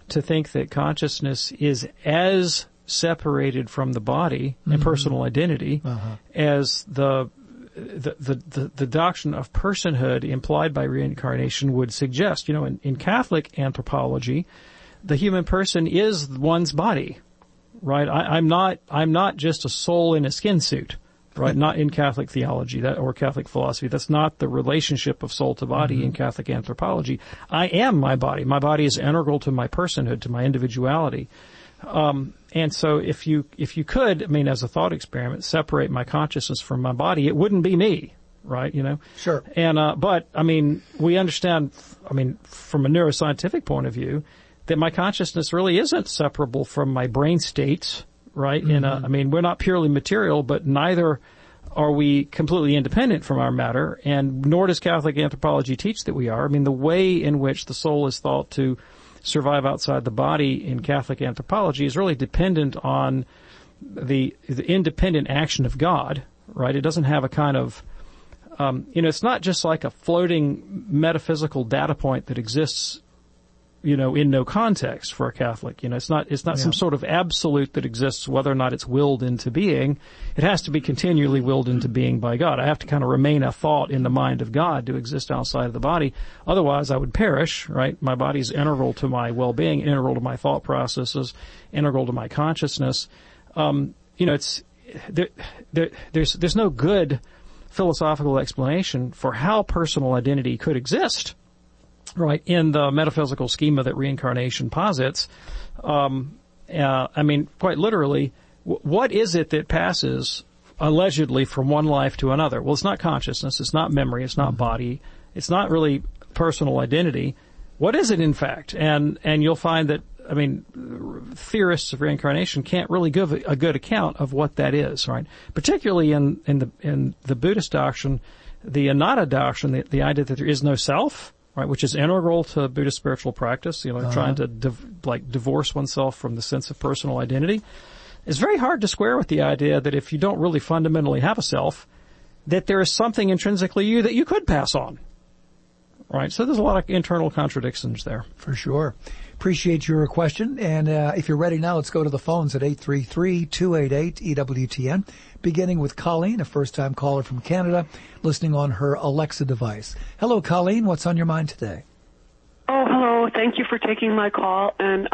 to think that consciousness is as separated from the body and personal identity as the doctrine of personhood implied by reincarnation would suggest. In Catholic anthropology, the human person is one's body, right? I'm not just a soul in a skin suit, right? Not in Catholic theology or Catholic philosophy. That's not the relationship of soul to body in Catholic anthropology. I am my body. My body is integral to my personhood, to my individuality. And so if you could, as a thought experiment, separate my consciousness from my body, it wouldn't be me, right? Sure. And, but we understand, from a neuroscientific point of view, that my consciousness really isn't separable from my brain states, right? We're not purely material, but neither are we completely independent from our matter, and nor does Catholic anthropology teach that we are. The way in which the soul is thought to survive outside the body in Catholic anthropology is really dependent on the independent action of God, right? It doesn't have a kind of, it's not just like a floating metaphysical data point that exists, in no context for a Catholic. It's not some sort of absolute that exists whether or not it's willed into being. It has to be continually willed into being by God. I have to kind of remain a thought in the mind of God to exist outside of the body. Otherwise, I would perish, right? My body's integral to my well-being, integral to my thought processes, integral to my consciousness. There's no good philosophical explanation for how personal identity could exist, right, in the metaphysical schema that reincarnation posits. Quite literally, what is it that passes allegedly from one life to another? Well, it's not consciousness, it's not memory, it's not body, it's not really personal identity. What is it, in fact? And you'll find that, theorists of reincarnation can't really give a good account of what that is, right? Particularly in the Buddhist doctrine, the Anatta doctrine, the idea that there is no self, right, which is integral to Buddhist spiritual practice, trying to divorce oneself from the sense of personal identity. It's very hard to square with the idea that if you don't really fundamentally have a self, that there is something intrinsically you that you could pass on. Right? So there's a lot of internal contradictions there. For sure. Appreciate your question. And if you're ready now, let's go to the phones at 833-288-EWTN, beginning with Colleen, a first-time caller from Canada, listening on her Alexa device. Hello, Colleen. What's on your mind today? Oh, hello. Thank you for taking my call. And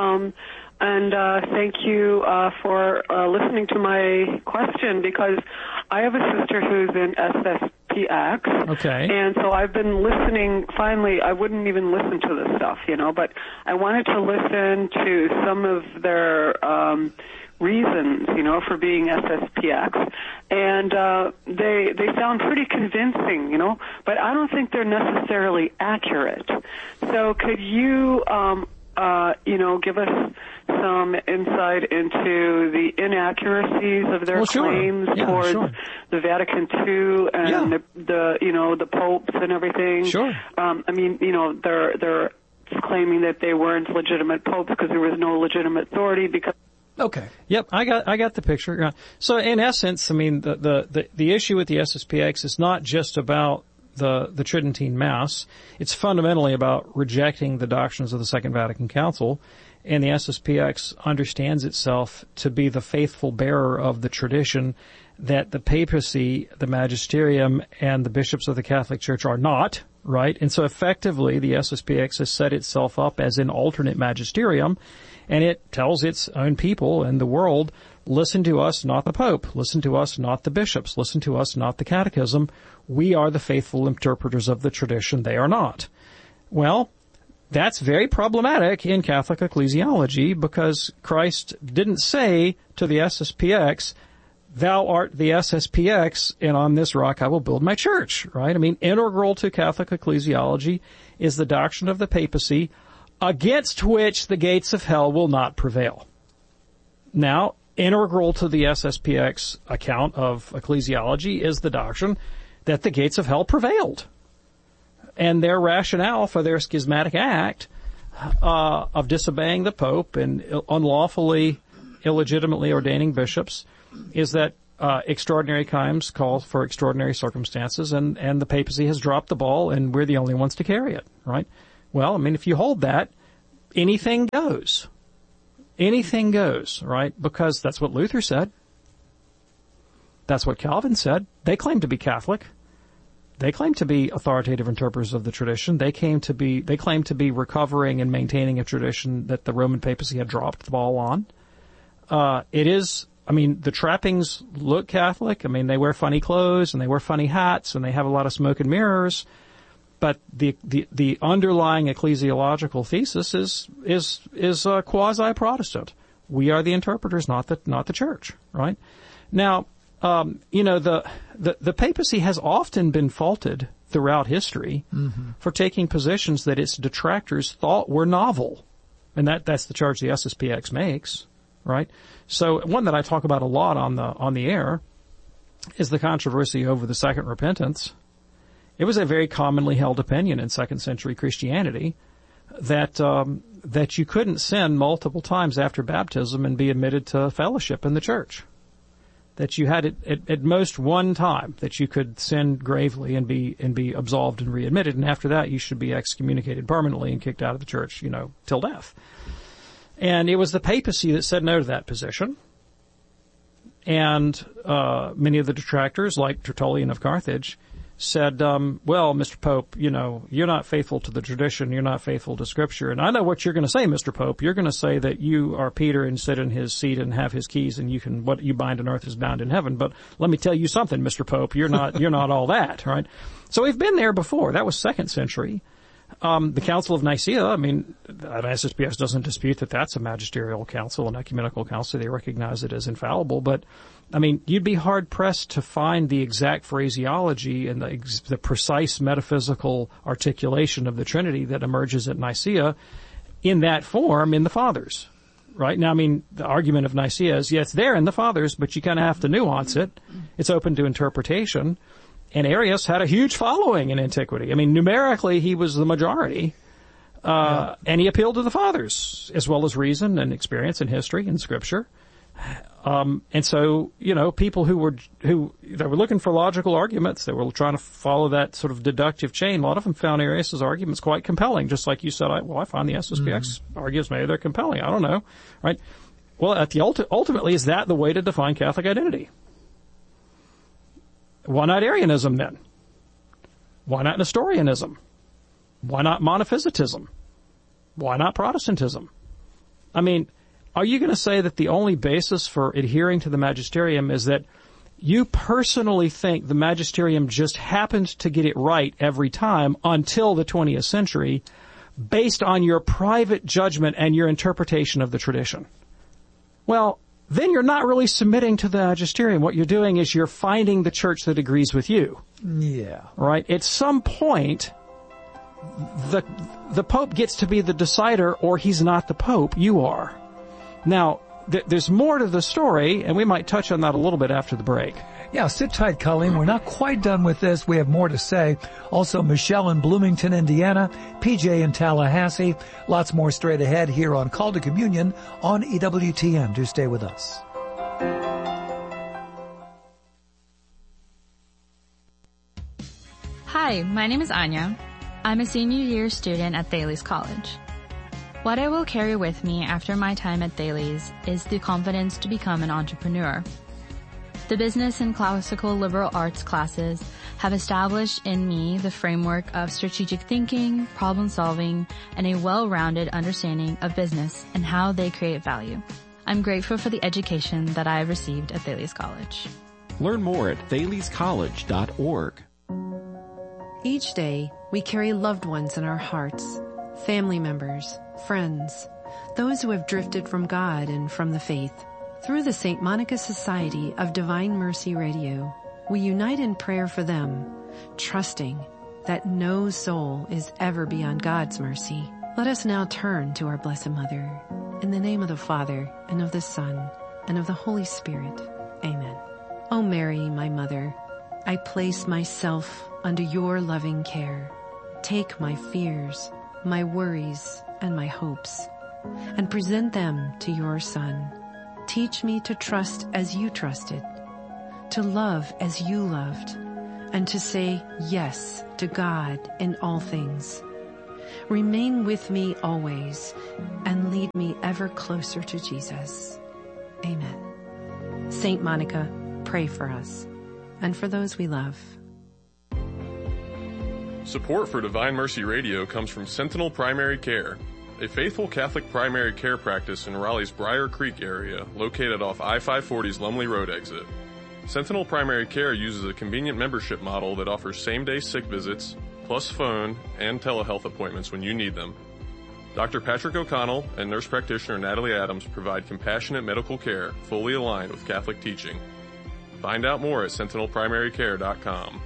thank you for listening to my question, because I have a sister who's in SSPX. Okay. And so I've been listening. Finally, I wouldn't even listen to this stuff, but I wanted to listen to some of their reasons, for being SSPX. And they sound pretty convincing, but I don't think they're necessarily accurate. So could you give us some insight into the inaccuracies of their claims towards the Vatican II and the popes and everything. Sure. They're claiming that they weren't legitimate popes because there was no legitimate authority because. Okay. Yep, I got the picture. So in essence, the issue with the SSPX is not just about the Tridentine Mass. It's fundamentally about rejecting the doctrines of the Second Vatican Council, and the SSPX understands itself to be the faithful bearer of the tradition that the papacy, the magisterium, and the bishops of the Catholic Church are not, right? And so effectively, the SSPX has set itself up as an alternate magisterium, and it tells its own people and the world, listen to us, not the Pope. Listen to us, not the bishops. Listen to us, not the catechism. We are the faithful interpreters of the tradition. They are not. Well, that's very problematic in Catholic ecclesiology, because Christ didn't say to the SSPX, thou art the SSPX, and on this rock I will build my church, right? Integral to Catholic ecclesiology is the doctrine of the papacy, against which the gates of hell will not prevail. Now, integral to the SSPX account of ecclesiology is the doctrine that the gates of hell prevailed. And their rationale for their schismatic act of disobeying the Pope and unlawfully, illegitimately ordaining bishops is that extraordinary times call for extraordinary circumstances, and the papacy has dropped the ball, and we're the only ones to carry it, right? Well, if you hold that, anything goes. Anything goes, right? Because that's what Luther said. That's what Calvin said. They claim to be Catholic. They claim to be authoritative interpreters of the tradition. They claim to be recovering and maintaining a tradition that the Roman papacy had dropped the ball on. The trappings look Catholic. I mean, they wear funny clothes and they wear funny hats and they have a lot of smoke and mirrors. But the underlying ecclesiological thesis is quasi-Protestant. We are the interpreters, not the church, right? Now, the papacy has often been faulted throughout history for taking positions that its detractors thought were novel. And that's the charge the SSPX makes, right? So one that I talk about a lot on the air is the controversy over the second repentance. It was a very commonly held opinion in second century Christianity that you couldn't sin multiple times after baptism and be admitted to fellowship in the church. That you had at most one time that you could sin gravely and be absolved and readmitted, and after that you should be excommunicated permanently and kicked out of the church, till death. And it was the papacy that said no to that position. And many of the detractors, like Tertullian of Carthage, said, well, Mr. Pope, you're not faithful to the tradition, you're not faithful to Scripture. And I know what you're going to say, Mr. Pope. You're going to say that you are Peter and sit in his seat and have his keys and what you bind on earth is bound in heaven. But let me tell you something, Mr. Pope, you're not all that, right? So we've been there before. That was second century. The Council of Nicaea, SSPX doesn't dispute that that's a magisterial council, an ecumenical council. They recognize it as infallible. But, you'd be hard-pressed to find the exact phraseology and the precise metaphysical articulation of the Trinity that emerges at Nicaea in that form in the Fathers, right? Now, the argument of Nicaea is, it's there in the Fathers, but you kind of have to nuance it. It's open to interpretation. And Arius had a huge following in antiquity. Numerically, he was the majority. And he appealed to the Fathers, as well as reason and experience and history and Scripture. And so, people who were looking for logical arguments, they were trying to follow that sort of deductive chain. A lot of them found Arius's arguments quite compelling, just like you said, I find the SSPX arguments, maybe they're compelling. I don't know, right? Well, ultimately, is that the way to define Catholic identity? Why not Arianism then? Why not Nestorianism? Why not monophysitism? Why not Protestantism? Are you going to say that the only basis for adhering to the magisterium is that you personally think the magisterium just happened to get it right every time until the 20th century based on your private judgment and your interpretation of the tradition? Well, then you're not really submitting to the magisterium. What you're doing is you're finding the church that agrees with you. Yeah. Right? At some point, the Pope gets to be the decider, or he's not the Pope, you are. Now, there's more to the story, and we might touch on that a little bit after the break. Yeah, sit tight, Colleen. We're not quite done with this. We have more to say. Also, Michelle in Bloomington, Indiana, PJ in Tallahassee. Lots more straight ahead here on Call to Communion on EWTN. Do stay with us. Hi, my name is Anya. I'm a senior year student at Thales College. What I will carry with me after my time at Thales is the confidence to become an entrepreneur. The business and classical liberal arts classes have established in me the framework of strategic thinking, problem solving, and a well-rounded understanding of business and how they create value. I'm grateful for the education that I have received at Thales College. Learn more at thalescollege.org. Each day, we carry loved ones in our hearts, family members, friends, those who have drifted from God and from the faith. Through the St. Monica Society of Divine Mercy Radio, we unite in prayer for them, trusting that no soul is ever beyond God's mercy. Let us now turn to our Blessed Mother. In the name of the Father, and of the Son, and of the Holy Spirit. Amen. O Mary, my Mother, I place myself under your loving care. Take my fears, my worries, and my hopes, and present them to your Son. Teach me to trust as you trusted, to love as you loved, and to say yes to God in all things. Remain with me always and lead me ever closer to Jesus. Amen. Saint Monica, pray for us and for those we love. Support for Divine Mercy Radio comes from Sentinel Primary Care, a faithful Catholic primary care practice in Raleigh's Briar Creek area, located off I-540's Lumley Road exit. Sentinel Primary Care uses a convenient membership model that offers same-day sick visits, plus phone and telehealth appointments when you need them. Dr. Patrick O'Connell and nurse practitioner Natalie Adams provide compassionate medical care fully aligned with Catholic teaching. Find out more at sentinelprimarycare.com.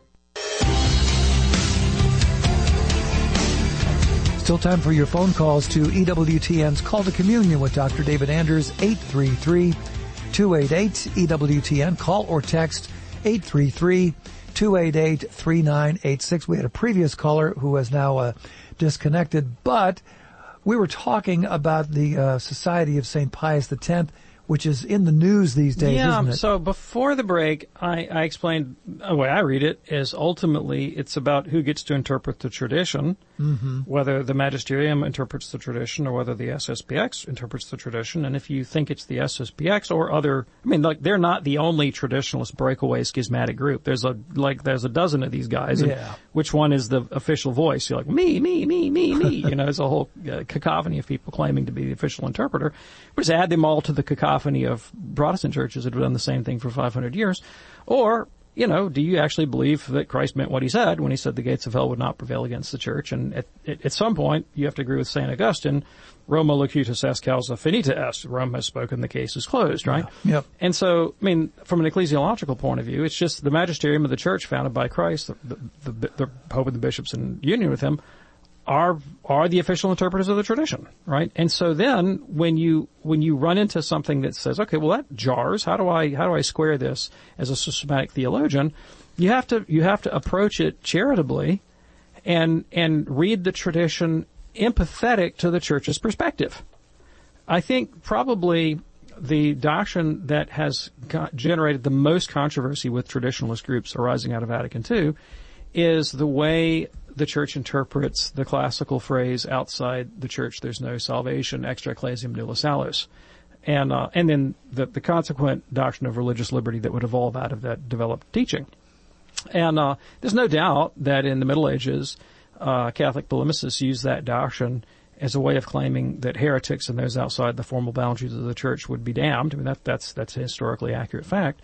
Still time for your phone calls to EWTN's Call to Communion with Dr. David Anders, 833-288-EWTN. Call or text 833-288-3986. We had a previous caller who has now disconnected, but we were talking about the Society of St. Pius X, which is in the news these days, isn't it? So before the break, I explained the way I read it is ultimately it's about who gets to interpret the tradition, whether the magisterium interprets the tradition or whether the SSPX interprets the tradition. And if you think it's the SSPX or other, I mean, like, they're not the only traditionalist breakaway schismatic group. There's a dozen of these guys. And which one is the official voice? You're like, me. You know, there's a whole cacophony of people claiming to be the official interpreter. We just add them all to the cacophony of Protestant churches that have done the same thing for 500 years. Or, you know, do you actually believe that Christ meant what he said when he said the gates of hell would not prevail against the church? And at some point, you have to agree with St. Augustine, Roma locutus est causa finita est. Rome has spoken, the case is closed, right? Yeah. Yep. And so, I mean, from an ecclesiological point of view, it's just the magisterium of the church founded by Christ, the Pope and the bishops in union with him, are the official interpreters of the tradition, right? And so then when you run into something that says, okay, well that jars, how do I square this as a systematic theologian? You have to approach it charitably and read the tradition empathetic to the church's perspective. I think probably the doctrine that has generated the most controversy with traditionalist groups arising out of Vatican II is the way the church interprets the classical phrase, outside the church there's no salvation, extra ecclesiam nulla salus. And then the consequent doctrine of religious liberty that would evolve out of that developed teaching. And there's no doubt that in the Middle Ages, Catholic polemicists used that doctrine as a way of claiming that heretics and those outside the formal boundaries of the church would be damned. I mean, that's a historically accurate fact.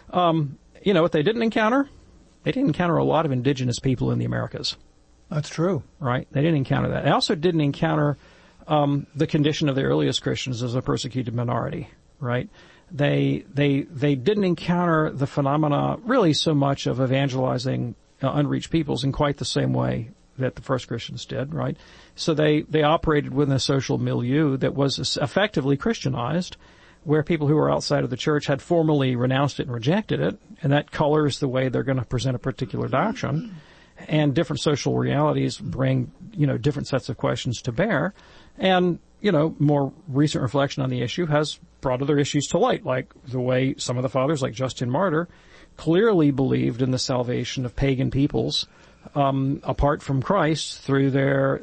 You know what they didn't encounter? They didn't encounter a lot of indigenous people in the Americas. That's true. Right? They didn't encounter that. They also didn't encounter the condition of the earliest Christians as a persecuted minority, right? They didn't encounter the phenomena really so much of evangelizing unreached peoples in quite the same way that the first Christians did, right? So they operated within a social milieu that was effectively Christianized, where people who were outside of the church had formally renounced it and rejected it, and that colors the way they're going to present a particular doctrine. And different social realities bring, different sets of questions to bear. And, more recent reflection on the issue has brought other issues to light, like the way some of the fathers, like Justin Martyr, clearly believed in the salvation of pagan peoples, apart from Christ through their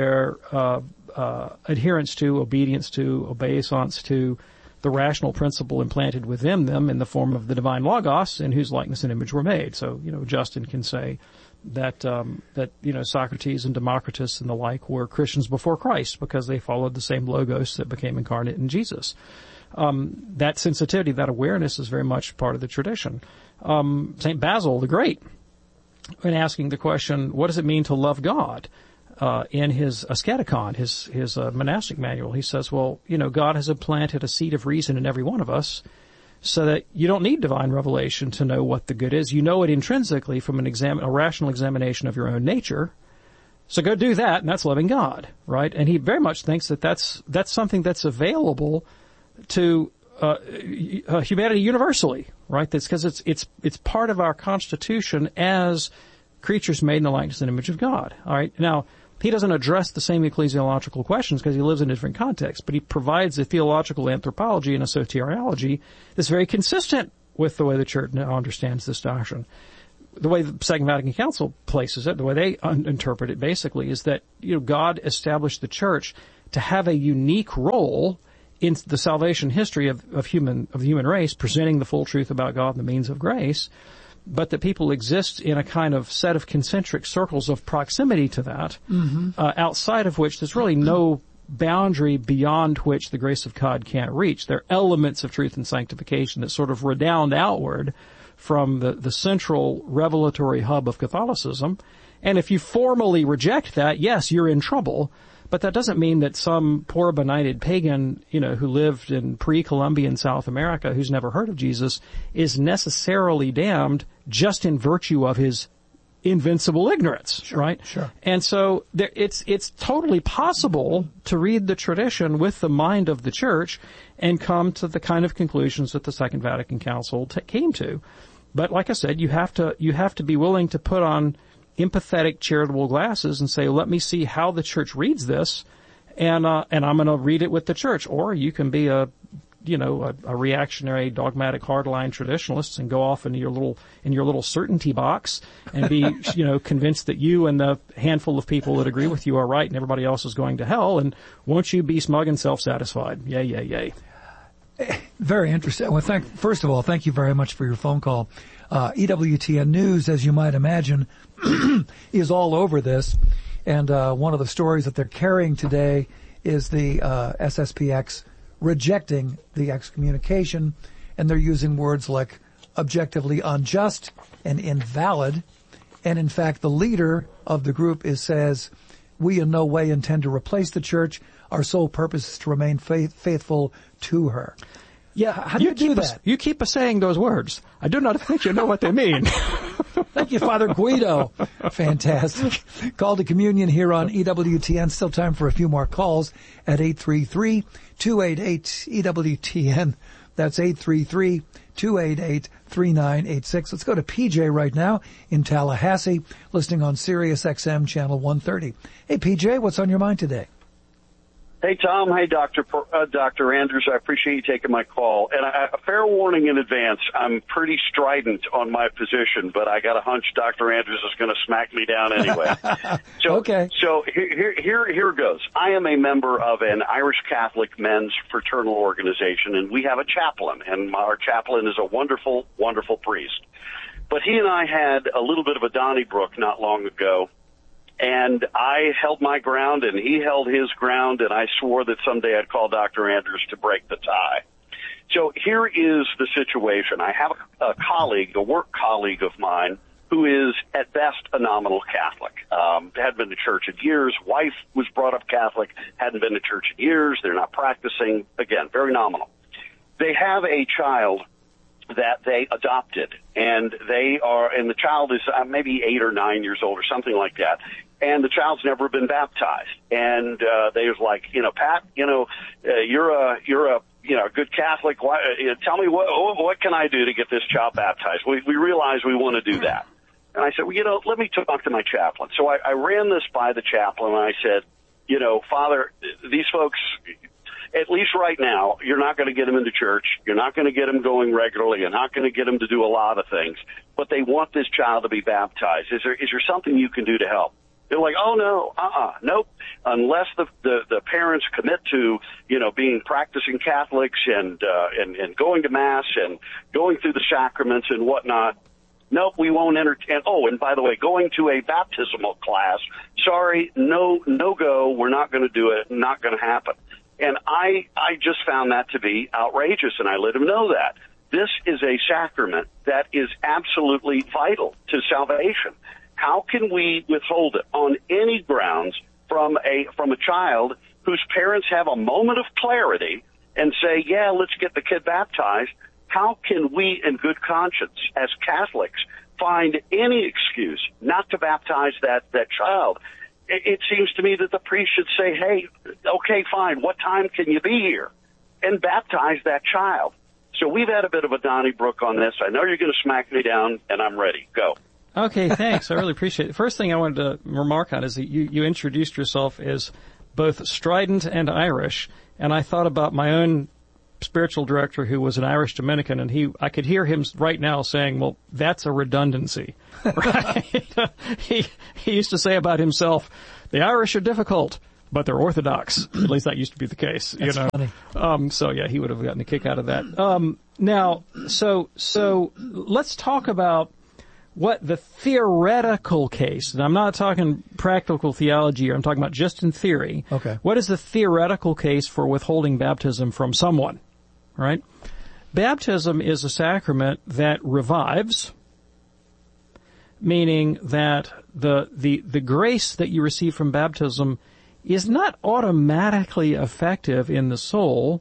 adherence to, obedience to, obeisance to the rational principle implanted within them in the form of the divine Logos, in whose likeness and image were made. So, Justin can say that Socrates and Democritus and the like were Christians before Christ because they followed the same Logos that became incarnate in Jesus. That sensitivity, that awareness is very much part of the tradition. St. Basil the Great, when asking the question, what does it mean to love God? In his Asceticon, his monastic manual, he says, well, God has implanted a seed of reason in every one of us so that you don't need divine revelation to know what the good is. You know it intrinsically from a rational examination of your own nature. So go do that, and that's loving God, right? And he very much thinks that that's something that's available to humanity universally, right? That's because it's part of our constitution as creatures made in the likeness and image of God. All right. Now, he doesn't address the same ecclesiological questions because he lives in a different context, but he provides a theological anthropology and a soteriology that's very consistent with the way the church now understands this doctrine. the way the Second Vatican Council places it, the way they interpret it basically is that, God established the church to have a unique role in the salvation history of the human race, presenting the full truth about God and the means of grace, but that people exist in a kind of set of concentric circles of proximity to that, outside of which there's really no boundary beyond which the grace of God can't reach. There are elements of truth and sanctification that sort of redound outward from the central revelatory hub of Catholicism. And if you formally reject that, yes, you're in trouble. But that doesn't mean that some poor benighted pagan, who lived in pre-Columbian South America, who's never heard of Jesus, is necessarily damned just in virtue of his invincible ignorance, right? Sure. And so it's totally possible to read the tradition with the mind of the Church and come to the kind of conclusions that the Second Vatican Council came to. But like I said, you have to be willing to put on empathetic, charitable glasses and say, let me see how the Church reads this, and I'm going to read it with the Church. Or you can be a reactionary, dogmatic, hardline traditionalist and go off in your little certainty box and be, convinced that you and the handful of people that agree with you are right and everybody else is going to hell. And won't you be smug and self-satisfied? Yay, yay, yay. Very interesting. Well, first of all, thank you very much for your phone call. EWTN News, as you might imagine, is all over this. And one of the stories that they're carrying today is the SSPX rejecting the excommunication, and they're using words like objectively unjust and invalid. And in fact, the leader of the group says, we in no way intend to replace the Church. Our sole purpose is to remain faithful to her. Yeah, how do you do that? You keep saying those words. I do not think you know what they mean. Thank you, Father Guido. Fantastic. Call to communion here on EWTN. Still time for a few more calls at 833-288-EWTN. That's 833-288-3986. Let's go to PJ right now in Tallahassee, listening on Sirius XM channel 130. Hey, PJ, what's on your mind today? Hey, Tom. Hey, Dr. Andrews. I appreciate you taking my call. And a fair warning in advance, I'm pretty strident on my position, but I got a hunch Dr. Andrews is going to smack me down anyway. Okay. So here goes. I am a member of an Irish Catholic men's fraternal organization, and we have a chaplain, and our chaplain is a wonderful, wonderful priest. But he and I had a little bit of a Donnybrook not long ago. And I held my ground, and he held his ground, and I swore that someday I'd call Dr. Andrews to break the tie. So here is the situation. I have a colleague, a work colleague of mine, who is at best a nominal Catholic. Hadn't been to church in years. Wife was brought up Catholic, hadn't been to church in years. They're not practicing. Again, very nominal. They have a child that they adopted, and the child is maybe 8 or 9 years old or something like that. And the child's never been baptized. And they was like, Pat, you're a good Catholic. Tell me what can I do to get this child baptized? We realize we want to do that. And I said, well, let me talk to my chaplain. So I ran this by the chaplain, and I said, Father, these folks, at least right now, you're not going to get them into church. You're not going to get them going regularly. You're not going to get them to do a lot of things. But they want this child to be baptized. Is there something you can do to help? They're like, oh, no, nope. Unless the parents commit to, being practicing Catholics and going to Mass and going through the sacraments and whatnot, nope, we won't entertain. Oh, and by the way, going to a baptismal class, sorry, no go. We're not going to do it. Not going to happen. And I just found that to be outrageous, and I let him know that. This is a sacrament that is absolutely vital to salvation. How can we withhold it on any grounds from a child whose parents have a moment of clarity and say, yeah, let's get the kid baptized? How can we, in good conscience, as Catholics, find any excuse not to baptize that child? It seems to me that the priest should say, hey, okay, fine, what time can you be here? And baptize that child. So we've had a bit of a Donnybrook on this. I know you're going to smack me down, and I'm ready. Go. Okay, thanks. I really appreciate it. The first thing I wanted to remark on is that you introduced yourself as both strident and Irish, and I thought about my own spiritual director who was an Irish Dominican, and I could hear him right now saying, well, that's a redundancy. Right? He used to say about himself, the Irish are difficult, but they're orthodox. At least that used to be the case. That's funny. So yeah, he would have gotten a kick out of that. Now, so let's talk about what the theoretical case, and I'm not talking practical theology here, I'm talking about just in theory. Okay. What is the theoretical case for withholding baptism from someone? Right? Baptism is a sacrament that revives, meaning that the grace that you receive from baptism is not automatically effective in the soul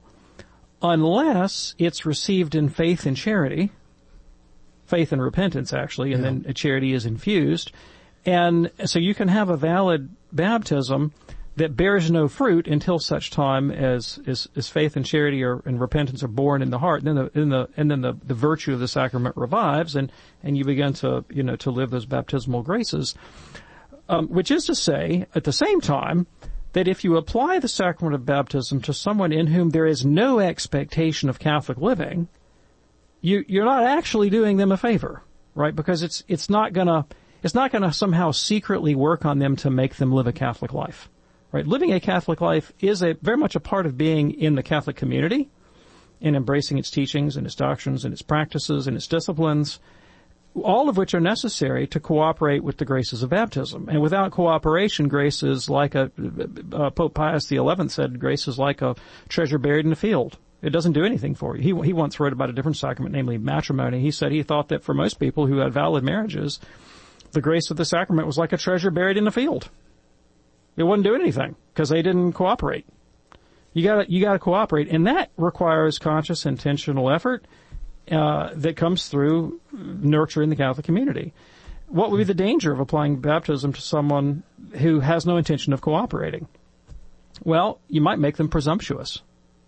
unless it's received in faith and charity. Faith and repentance, actually, and then charity is infused. And so you can have a valid baptism that bears no fruit until such time as faith and charity and repentance are born in the heart. And then the virtue of the sacrament revives, and you begin to live those baptismal graces. Which is to say, at the same time, that if you apply the sacrament of baptism to someone in whom there is no expectation of Catholic living, you're not actually doing them a favor, right? Because it's not gonna somehow secretly work on them to make them live a Catholic life, right? Living a Catholic life is very much a part of being in the Catholic community and embracing its teachings and its doctrines and its practices and its disciplines, all of which are necessary to cooperate with the graces of baptism. And without cooperation, grace is like Pope Pius XI said, grace is like a treasure buried in a field. It doesn't do anything for you. He once wrote about a different sacrament, namely matrimony. He said he thought that for most people who had valid marriages, the grace of the sacrament was like a treasure buried in a field. It wouldn't do anything because they didn't cooperate. You gotta cooperate, and that requires conscious, intentional effort that comes through nurturing the Catholic community. What would be the danger of applying baptism to someone who has no intention of cooperating? Well, you might make them presumptuous.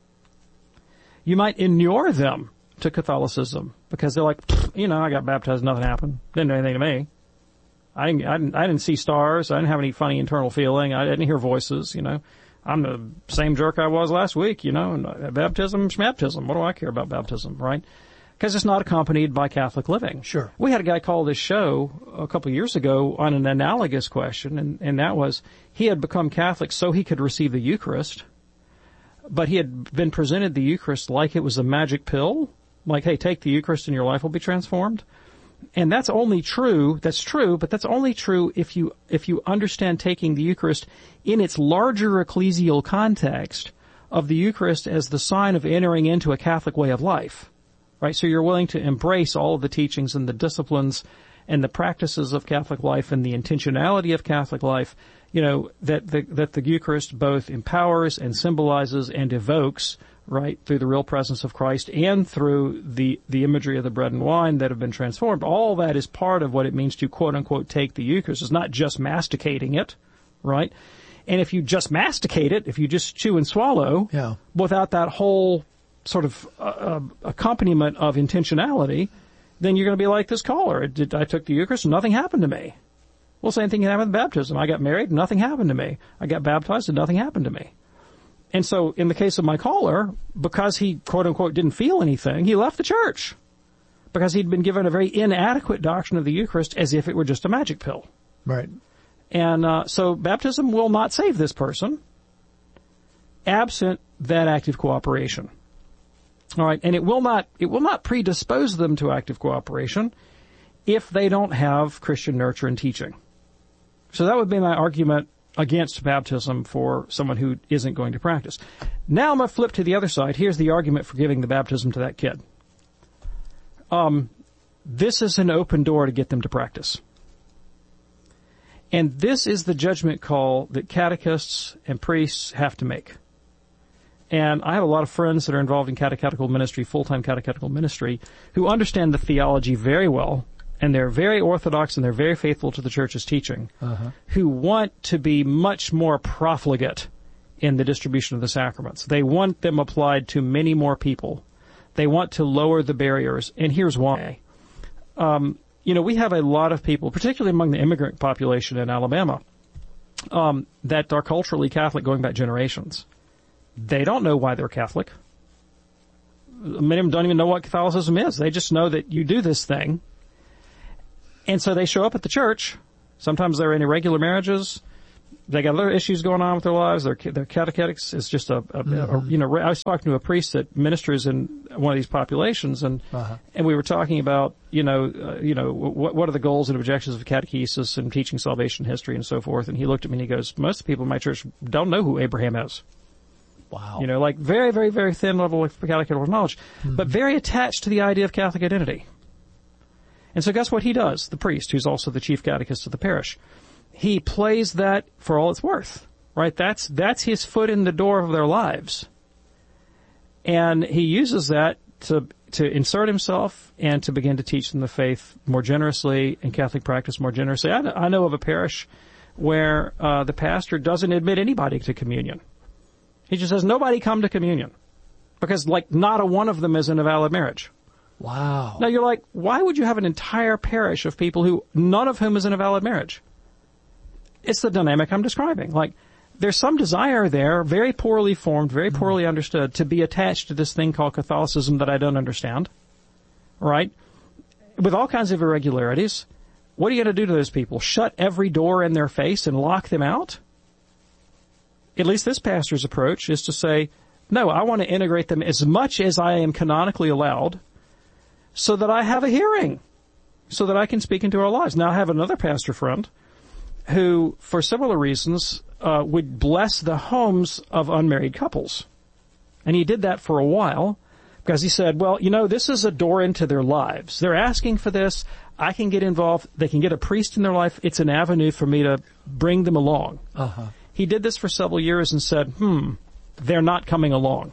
You might inure them to Catholicism because they're like, I got baptized, nothing happened. Didn't do anything to me. I didn't see stars. I didn't have any funny internal feeling. I didn't hear voices, I'm the same jerk I was last week, and baptism, schmaptism. What do I care about baptism, right? Because it's not accompanied by Catholic living. Sure. We had a guy call this show a couple of years ago on an analogous question, and that was he had become Catholic so he could receive the Eucharist. But he had been presented the Eucharist like it was a magic pill. Like, hey, take the Eucharist and your life will be transformed. And that's only true, but that's only true if you understand taking the Eucharist in its larger ecclesial context of the Eucharist as the sign of entering into a Catholic way of life. Right? So you're willing to embrace all of the teachings and the disciplines and the practices of Catholic life and the intentionality of Catholic life, that the Eucharist both empowers and symbolizes and evokes, right, through the real presence of Christ and through the imagery of the bread and wine that have been transformed. All that is part of what it means to, quote unquote, take the Eucharist. It's not just masticating it, right? And if you just masticate it, if you just chew and swallow, without that whole sort of accompaniment of intentionality, then you're going to be like this caller. I took the Eucharist and nothing happened to me. Well, same thing happened with baptism. I got married and nothing happened to me. I got baptized and nothing happened to me. And so in the case of my caller, because he, quote unquote, didn't feel anything, he left the church because he'd been given a very inadequate doctrine of the Eucharist as if it were just a magic pill. Right. And so baptism will not save this person absent that active cooperation. All right, and it will not predispose them to active cooperation if they don't have Christian nurture and teaching. So that would be my argument against baptism for someone who isn't going to practice. Now I'm going to flip to the other side. Here's the argument for giving the baptism to that kid. This is an open door to get them to practice. And this is the judgment call that catechists and priests have to make. And I have a lot of friends that are involved in catechetical ministry, full-time catechetical ministry, who understand the theology very well, and they're very orthodox and they're very faithful to the Church's teaching, who want to be much more profligate in the distribution of the sacraments. They want them applied to many more people. They want to lower the barriers, and here's why. We have a lot of people, particularly among the immigrant population in Alabama, that are culturally Catholic going back generations. They don't know why they're Catholic. many of them don't even know what Catholicism is. They just know that you do this thing. And so they show up at the church. Sometimes they're in irregular marriages. They got other issues going on with their lives. Their catechetics is just I was talking to a priest that ministers in one of these populations, and we were talking about, what are the goals and objectives of catechesis and teaching salvation history and so forth. And he looked at me and he goes, most of the people in my church don't know who Abraham is. Wow. Like very, very, very thin level of catechetical knowledge, but very attached to the idea of Catholic identity. And so guess what he does, the priest, who's also the chief catechist of the parish? He plays that for all it's worth, right? That's his foot in the door of their lives. And he uses that to insert himself and to begin to teach them the faith more generously and Catholic practice more generously. I know of a parish where the pastor doesn't admit anybody to communion. He just says, nobody come to communion. Because, not a one of them is in a valid marriage. Wow. Now you're like, why would you have an entire parish of people who none of whom is in a valid marriage? It's the dynamic I'm describing. There's some desire there, very poorly formed, very poorly understood, to be attached to this thing called Catholicism that I don't understand. Right? With all kinds of irregularities. What are you going to do to those people? Shut every door in their face and lock them out? At least this pastor's approach is to say, no, I want to integrate them as much as I am canonically allowed so that I have a hearing, so that I can speak into our lives. Now, I have another pastor friend who, for similar reasons, would bless the homes of unmarried couples. And he did that for a while because he said, well, this is a door into their lives. They're asking for this. I can get involved. They can get a priest in their life. It's an avenue for me to bring them along. He did this for several years and said, they're not coming along.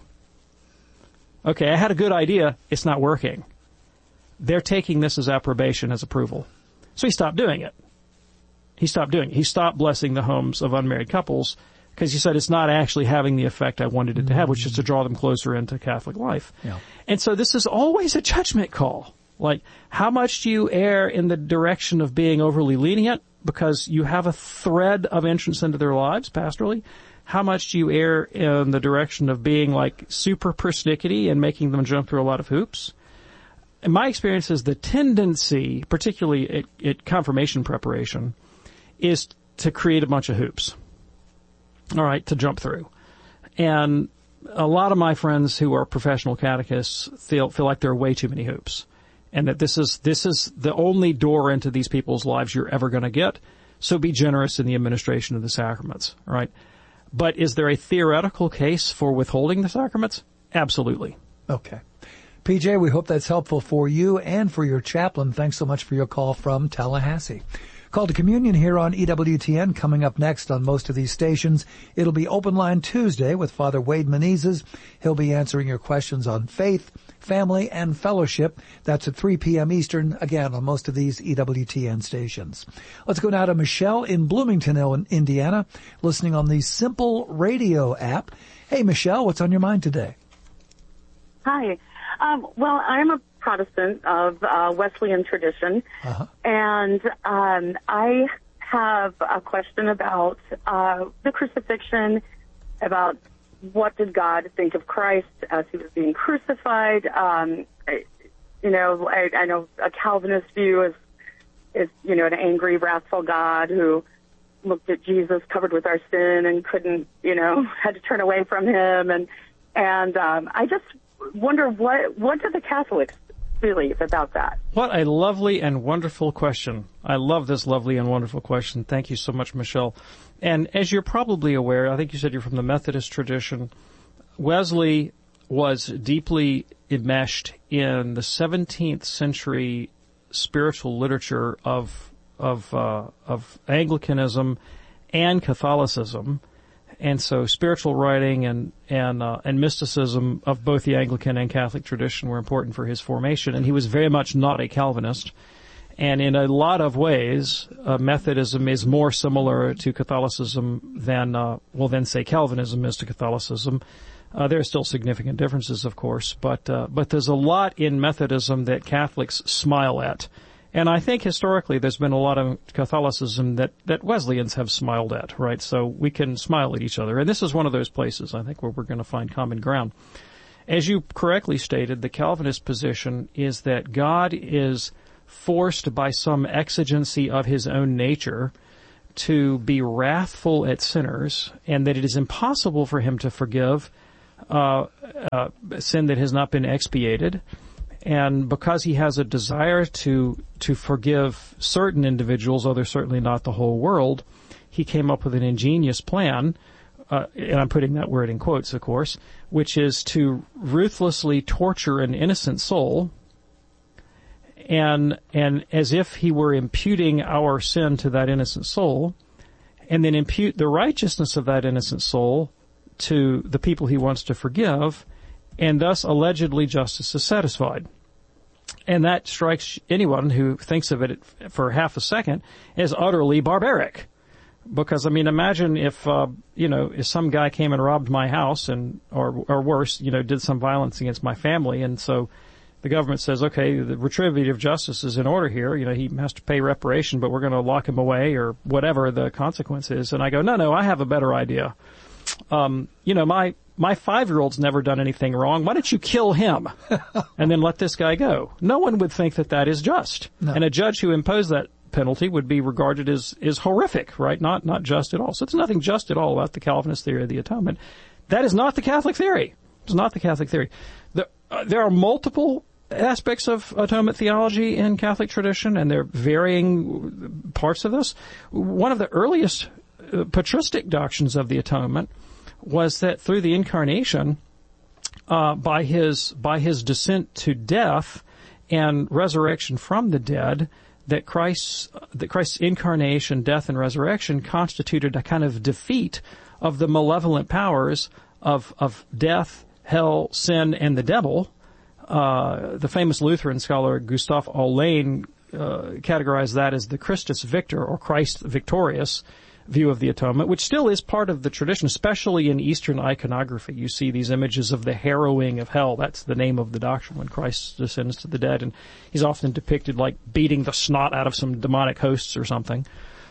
Okay, I had a good idea. It's not working. They're taking this as approbation, as approval. So he stopped doing it. He stopped blessing the homes of unmarried couples because he said it's not actually having the effect I wanted it to have, which is to draw them closer into Catholic life. Yeah. And so this is always a judgment call. How much do you err in the direction of being overly lenient because you have a thread of entrance into their lives pastorally? How much do you err in the direction of being super persnickety and making them jump through a lot of hoops? In my experience is the tendency, particularly at confirmation preparation, is to create a bunch of hoops. All right, to jump through. And a lot of my friends who are professional catechists feel like there are way too many hoops. And that this is the only door into these people's lives you're ever going to get. So be generous in the administration of the sacraments, right? But is there a theoretical case for withholding the sacraments? Absolutely. Okay. PJ, we hope that's helpful for you and for your chaplain. Thanks so much for your call from Tallahassee. Call to Communion here on EWTN coming up next on most of these stations. It'll be Open Line Tuesday with Father Wade Menezes. He'll be answering your questions on faith, family, and fellowship. That's at 3 p.m. Eastern, again, on most of these EWTN stations. Let's go now to Michelle in Bloomington, Indiana, listening on the Simple Radio app. Hey, Michelle, what's on your mind today? Hi. Well, I'm a Protestant of Wesleyan tradition, and I have a question about the crucifixion, about what did God think of Christ as he was being crucified. I know a Calvinist view is an angry, wrathful God who looked at Jesus covered with our sin and couldn't, had to turn away from him, and I just wonder what do the Catholics believe about that? What a lovely and wonderful question. I love this lovely and wonderful question. Thank you so much, Michelle. And as you're probably aware, I think you said you're from the Methodist tradition. Wesley was deeply enmeshed in the 17th century spiritual literature of Anglicanism and Catholicism. And so spiritual writing and mysticism of both the Anglican and Catholic tradition were important for his formation. And he was very much not a Calvinist. And in a lot of ways, Methodism is more similar to Catholicism than say Calvinism is to Catholicism. There are still significant differences, of course, but there's a lot in Methodism that Catholics smile at. And I think historically there's been a lot of Catholicism that Wesleyans have smiled at, right? So we can smile at each other. And this is one of those places, I think, where we're going to find common ground. As you correctly stated, the Calvinist position is that God is forced by some exigency of his own nature to be wrathful at sinners, and that it is impossible for him to forgive sin that has not been expiated. And because he has a desire to forgive certain individuals, although certainly not the whole world, he came up with an ingenious plan, and I'm putting that word in quotes, of course, which is to ruthlessly torture an innocent soul, and as if he were imputing our sin to that innocent soul, and then impute the righteousness of that innocent soul to the people he wants to forgive, and thus allegedly justice is satisfied. And that strikes anyone who thinks of it for half a second as utterly barbaric. Because, I mean, imagine if some guy came and robbed my house or worse, did some violence against my family, and so the government says, okay, the retributive justice is in order here. He has to pay reparation, but we're going to lock him away or whatever the consequence is. And I go, no, I have a better idea. My 5-year-old's never done anything wrong. Why don't you kill him and then let this guy go? No one would think that is just. No. And a judge who imposed that penalty would be regarded as horrific, right? Not just at all. So there's nothing just at all about the Calvinist theory of the atonement. That is not the Catholic theory. It's not the Catholic theory. There are multiple aspects of atonement theology in Catholic tradition, and there are varying parts of this. One of the earliest patristic doctrines of the atonement was that through the incarnation, by his descent to death and resurrection from the dead, that Christ's incarnation, death, and resurrection constituted a kind of defeat of the malevolent powers of death, hell, sin, and the devil. The famous Lutheran scholar Gustav Aulén categorized that as the Christus Victor, or Christ victorious, view of the atonement, which still is part of the tradition, especially in Eastern iconography. You see these images of the harrowing of hell. That's the name of the doctrine when Christ descends to the dead, and he's often depicted like beating the snot out of some demonic hosts or something.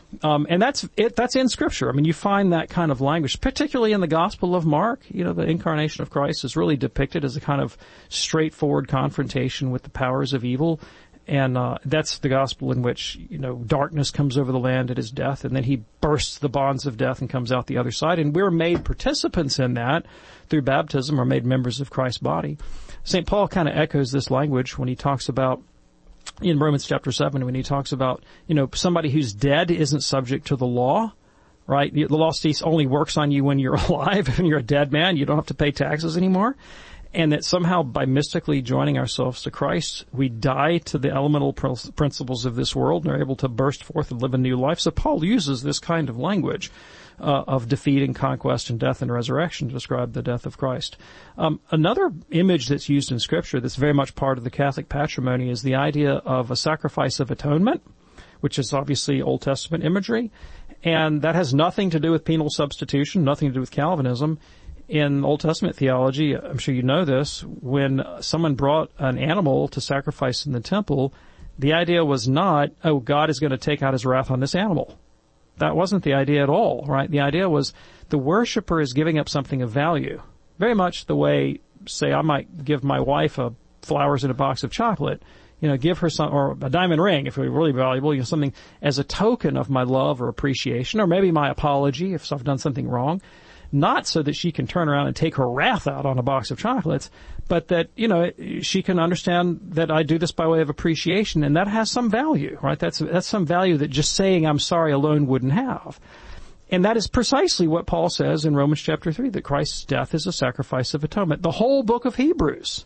And that's in Scripture. I mean, you find that kind of language, particularly in the Gospel of Mark. The incarnation of Christ is really depicted as a kind of straightforward confrontation with the powers of evil. And that's the gospel in which, darkness comes over the land at his death, and then he bursts the bonds of death and comes out the other side. And we're made participants in that through baptism, or made members of Christ's body. St. Paul kind of echoes this language when he talks about, in Romans chapter 7, when he talks about, somebody who's dead isn't subject to the law, right? The law only works on you when you're alive. When you're a dead man, you don't have to pay taxes anymore. And that somehow by mystically joining ourselves to Christ, we die to the elemental principles of this world and are able to burst forth and live a new life. So Paul uses this kind of language of defeat and conquest and death and resurrection to describe the death of Christ. Another image that's used in Scripture that's very much part of the Catholic patrimony is the idea of a sacrifice of atonement, which is obviously Old Testament imagery. And that has nothing to do with penal substitution, nothing to do with Calvinism. In Old Testament theology, I'm sure you know this, when someone brought an animal to sacrifice in the temple, the idea was not, God is going to take out his wrath on this animal. That wasn't the idea at all, right? The idea was the worshiper is giving up something of value. Very much the way, say, I might give my wife flowers in a box of chocolate, give her some, or a diamond ring if it were really valuable, something as a token of my love or appreciation, or maybe my apology if I've done something wrong. Not so that she can turn around and take her wrath out on a box of chocolates, but that, she can understand that I do this by way of appreciation, and that has some value, right? That's some value that just saying I'm sorry alone wouldn't have. And that is precisely what Paul says in Romans chapter 3, that Christ's death is a sacrifice of atonement. The whole book of Hebrews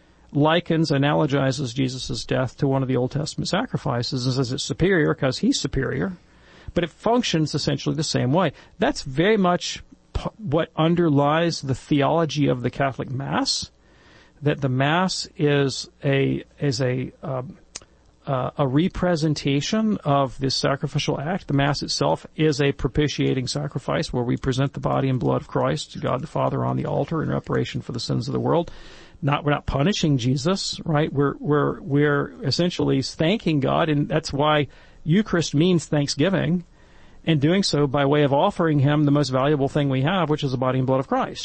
analogizes Jesus' death to one of the Old Testament sacrifices and says it's superior because he's superior, but it functions essentially the same way. That's very much what underlies the theology of the Catholic Mass, that the Mass is a representation of this sacrificial act. The Mass itself is a propitiating sacrifice where we present the body and blood of Christ to God the Father on the altar in reparation for the sins of the world. We're not punishing Jesus, right? We're essentially thanking God, and that's why Eucharist means thanksgiving. And doing so by way of offering him the most valuable thing we have, which is the body and blood of Christ.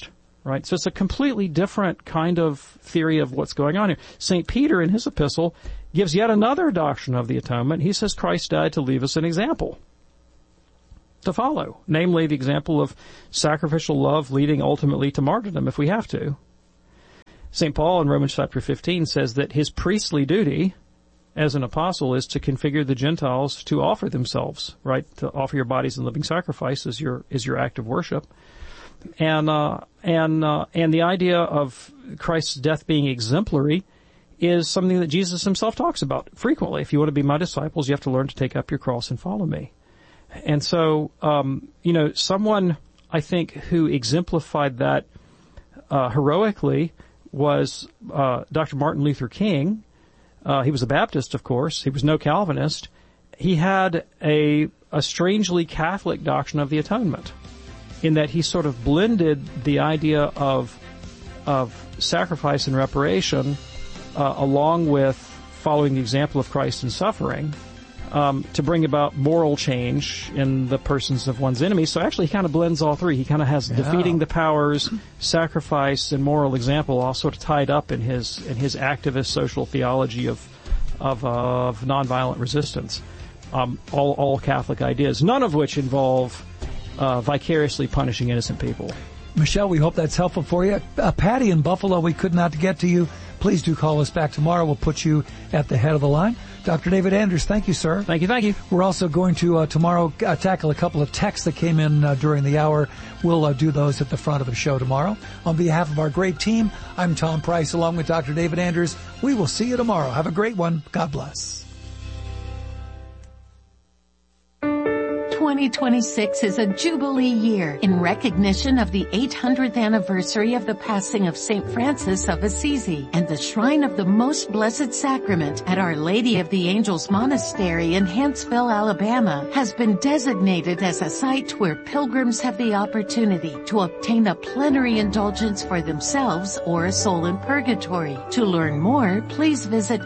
right? So it's a completely different kind of theory of what's going on here. St. Peter, in his epistle, gives yet another doctrine of the atonement. He says Christ died to leave us an example to follow, namely the example of sacrificial love leading ultimately to martyrdom if we have to. St. Paul in Romans chapter 15 says that his priestly duty as an apostle is to configure the Gentiles to offer themselves, right? To offer your bodies in living sacrifice is your act of worship. And the idea of Christ's death being exemplary is something that Jesus himself talks about frequently. If you want to be my disciples, you have to learn to take up your cross and follow me. And so, someone, I think, who exemplified that heroically was Dr. Martin Luther King. He was a Baptist, of course. He was no Calvinist. He had a strangely Catholic doctrine of the atonement, in that he sort of blended the idea of sacrifice and reparation along with following the example of Christ in suffering, to bring about moral change in the persons of one's enemies. So actually he kind of blends all three. He kind of has defeating the powers, sacrifice, and moral example all sort of tied up in his activist social theology of nonviolent resistance. All Catholic ideas, none of which involve vicariously punishing innocent people. Michelle, we hope that's helpful for you. Patty in Buffalo, we could not get to you. Please do call us back tomorrow. We'll put you at the head of the line. Dr. David Anders, thank you, sir. Thank you. We're also going to tomorrow tackle a couple of texts that came in during the hour. We'll do those at the front of the show tomorrow. On behalf of our great team, I'm Tom Price along with Dr. David Anders. We will see you tomorrow. Have a great one. God bless. 2026 is a Jubilee year in recognition of the 800th anniversary of the passing of St. Francis of Assisi, and the Shrine of the Most Blessed Sacrament at Our Lady of the Angels Monastery in Huntsville, Alabama, has been designated as a site where pilgrims have the opportunity to obtain a plenary indulgence for themselves or a soul in purgatory. To learn more, please visit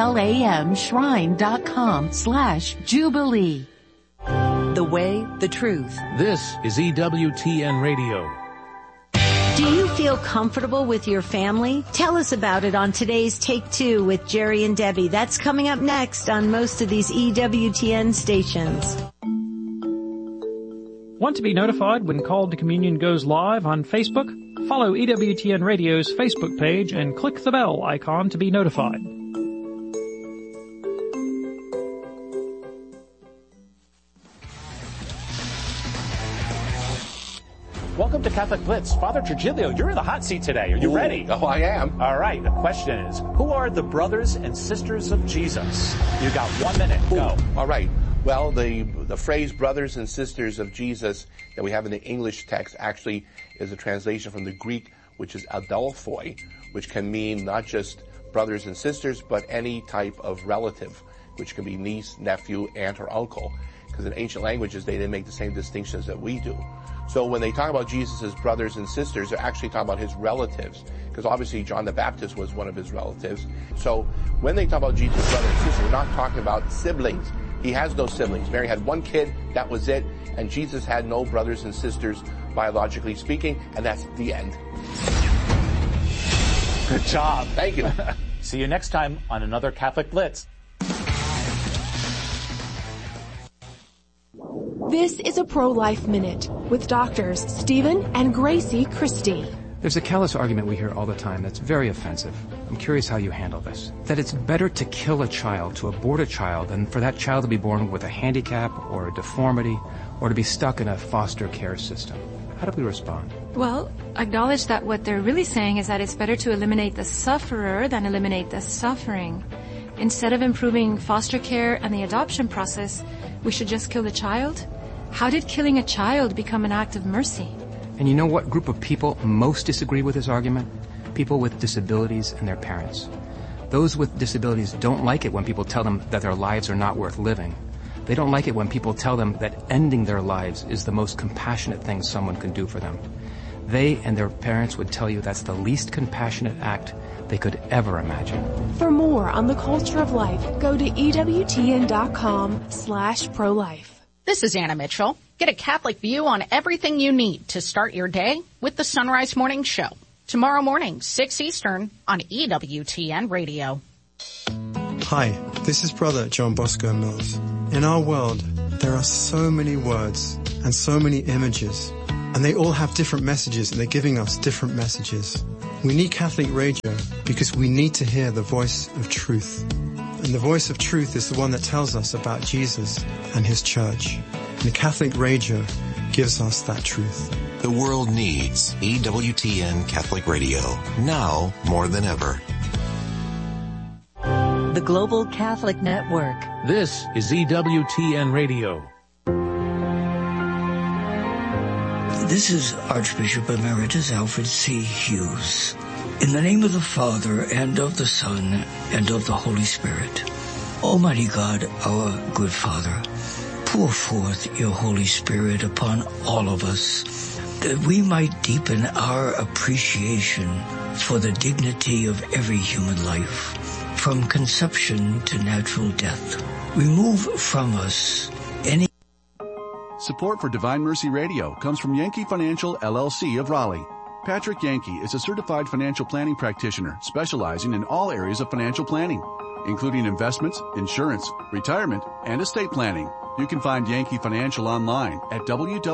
olamshrine.com/Jubilee. The way, the truth. This is EWTN Radio. Do you feel comfortable with your family? Tell us about it on today's Take Two with Jerry and Debbie. That's coming up next on most of these EWTN stations. Want to be notified when Called to Communion goes live on Facebook? Follow EWTN Radio's Facebook page and click the bell icon to be notified. Welcome to Catholic Blitz. Father Trujillo, you're in the hot seat today. Are you ready? Oh, I am. All right. The question is, who are the brothers and sisters of Jesus? You got 1 minute. Go. All right. Well, the phrase brothers and sisters of Jesus that we have in the English text actually is a translation from the Greek, which is adelphoi, which can mean not just brothers and sisters, but any type of relative, which can be niece, nephew, aunt, or uncle. Because in ancient languages, they didn't make the same distinctions that we do. So when they talk about Jesus' brothers and sisters, they're actually talking about his relatives. Because obviously John the Baptist was one of his relatives. So when they talk about Jesus' brothers and sisters, we're not talking about siblings. He has no siblings. Mary had one kid, that was it. And Jesus had no brothers and sisters, biologically speaking, and that's the end. Good job. Thank you. See you next time on another Catholic Blitz. This is a Pro-Life Minute with doctors Stephen and Gracie Christie. There's a callous argument we hear all the time that's very offensive. I'm curious how you handle this. That it's better to kill a child, to abort a child, than for that child to be born with a handicap or a deformity or to be stuck in a foster care system. How do we respond? Well, acknowledge that what they're really saying is that it's better to eliminate the sufferer than eliminate the suffering. Instead of improving foster care and the adoption process, we should just kill the child? How did killing a child become an act of mercy? And you know what group of people most disagree with this argument? People with disabilities and their parents. Those with disabilities don't like it when people tell them that their lives are not worth living. They don't like it when people tell them that ending their lives is the most compassionate thing someone can do for them. They and their parents would tell you that's the least compassionate act they could ever imagine. For more on the culture of life, go to EWTN.com/prolife. This is Anna Mitchell. Get a Catholic view on everything you need to start your day with the Sunrise Morning Show. Tomorrow morning, 6 Eastern on EWTN Radio. Hi, this is Brother John Bosco Mills. In our world, there are so many words and so many images, and they all have different messages, and they're giving us different messages. We need Catholic radio because we need to hear the voice of truth. And the voice of truth is the one that tells us about Jesus and his church. And the Catholic radio gives us that truth. The world needs EWTN Catholic Radio, now more than ever. The Global Catholic Network. This is EWTN Radio. This is Archbishop Emeritus Alfred C. Hughes. In the name of the Father, and of the Son, and of the Holy Spirit. Almighty God, our good Father, pour forth your Holy Spirit upon all of us, that we might deepen our appreciation for the dignity of every human life, from conception to natural death. Remove from us any... Support for Divine Mercy Radio comes from Yankee Financial, LLC of Raleigh. Patrick Yankee is a certified financial planning practitioner specializing in all areas of financial planning, including investments, insurance, retirement, and estate planning. You can find Yankee Financial online at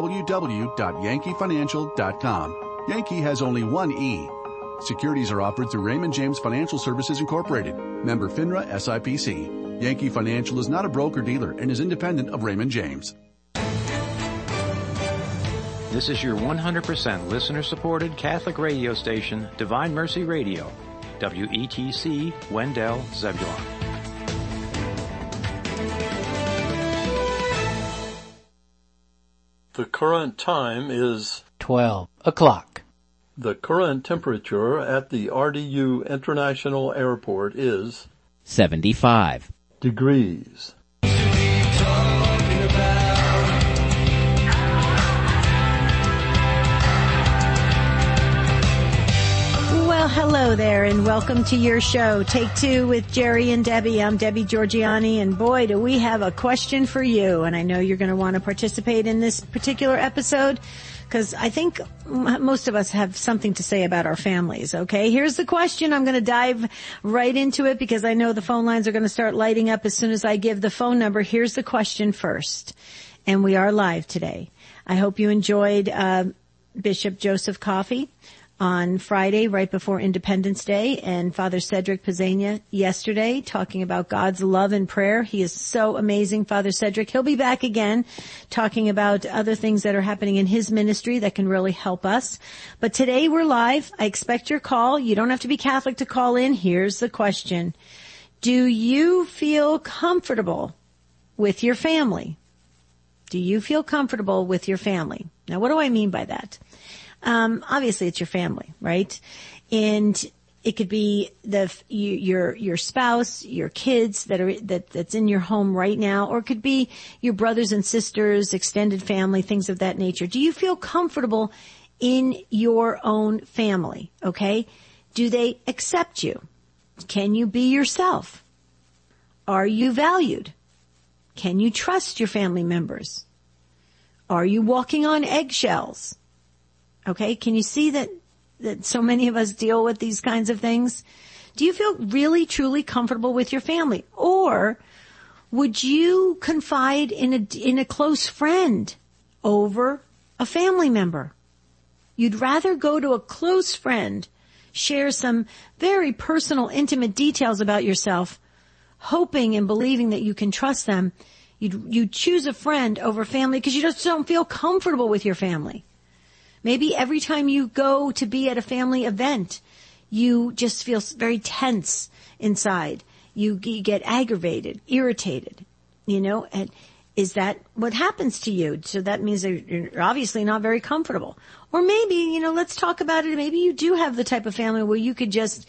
www.yankeefinancial.com. Yankee has only one E. Securities are offered through Raymond James Financial Services Incorporated, member FINRA SIPC. Yankee Financial is not a broker-dealer and is independent of Raymond James. This is your 100% listener-supported Catholic radio station, Divine Mercy Radio, WETC, Wendell, Zebulon. The current time is 12 o'clock. The current temperature at the RDU International Airport is 75 degrees. Well, hello there, and welcome to your show, Take Two with Jerry and Debbie. I'm Debbie Georgiani, and boy, do we have a question for you. And I know you're going to want to participate in this particular episode, because I think most of us have something to say about our families, okay? Here's the question. I'm going to dive right into it, because I know the phone lines are going to start lighting up as soon as I give the phone number. Here's the question first, and we are live today. I hope you enjoyed Bishop Joseph Coffey on Friday, right before Independence Day, and Father Cedric Pizzania yesterday, talking about God's love and prayer. He is so amazing, Father Cedric. He'll be back again, talking about other things that are happening in his ministry that can really help us. But today we're live. I expect your call. You don't have to be Catholic to call in. Here's the question. Do you feel comfortable with your family? Do you feel comfortable with your family? Now, what do I mean by that? Obviously it's your family, right? And it could be your spouse, your kids that's in your home right now, or it could be your brothers and sisters, extended family, things of that nature. Do you feel comfortable in your own family? Okay? Do they accept you? Can you be yourself? Are you valued? Can you trust your family members? Are you walking on eggshells? Okay, can you see that so many of us deal with these kinds of things? Do you feel really, truly comfortable with your family? Or would you confide in a close friend over a family member? You'd rather go to a close friend, share some very personal, intimate details about yourself, hoping and believing that you can trust them. You'd choose a friend over family because you just don't feel comfortable with your family. Maybe every time you go to be at a family event, you just feel very tense inside. You get aggravated, irritated, and is that what happens to you? So that means that you're obviously not very comfortable. Or maybe, let's talk about it. Maybe you do have the type of family where you could just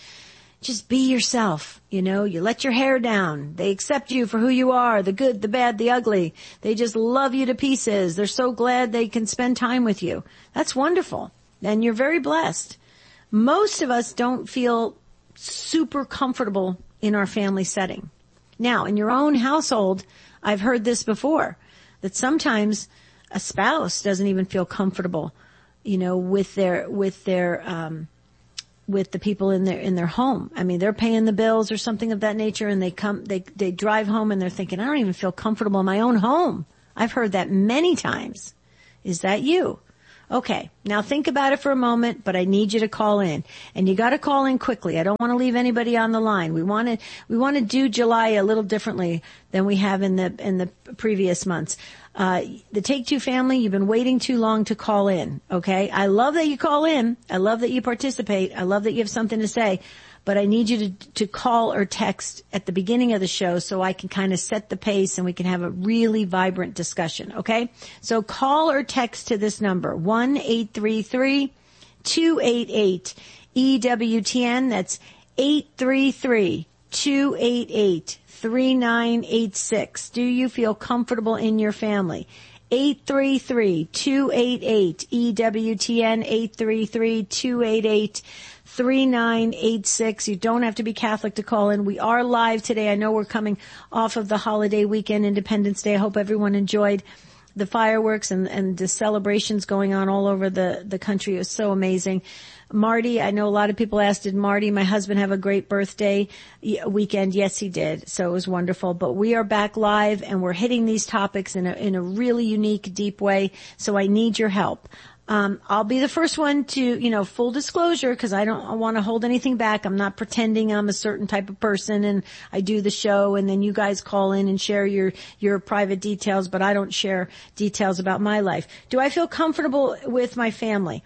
be yourself. You let your hair down. They accept you for who you are, the good, the bad, the ugly. They just love you to pieces. They're so glad they can spend time with you. That's wonderful. And you're very blessed. Most of us don't feel super comfortable in our family setting. Now, in your own household, I've heard this before, that sometimes a spouse doesn't even feel comfortable, with the people in their home. I mean, they're paying the bills or something of that nature, and they drive home and they're thinking, I don't even feel comfortable in my own home. I've heard that many times. Is that you? Okay, now think about it for a moment, but I need you to call in, and you got to call in quickly. I don't want to leave anybody on the line. We want to do July a little differently than we have in the previous months. The Take Two family, you've been waiting too long to call in. Okay, I love that you call in. I love that you participate. I love that you have something to say. But I need you to call or text at the beginning of the show so I can kind of set the pace and we can have a really vibrant discussion, okay? So call or text to this number, 1-833-288-EWTN. That's 833-288-3986. Do you feel comfortable in your family? 833-288-EWTN, 833-288-3986. You don't have to be Catholic to call in. We are live today. I know we're coming off of the holiday weekend, Independence Day. I hope everyone enjoyed the fireworks and the celebrations going on all over the country. It was so amazing. Marty, I know a lot of people asked, did Marty, my husband, have a great birthday weekend? Yes, he did. So it was wonderful. But we are back live and we're hitting these topics in a really unique, deep way. So I need your help. I'll be the first one to, full disclosure, because I don't want to hold anything back. I'm not pretending I'm a certain type of person and I do the show and then you guys call in and share your private details, but I don't share details about my life. Do I feel comfortable with my family?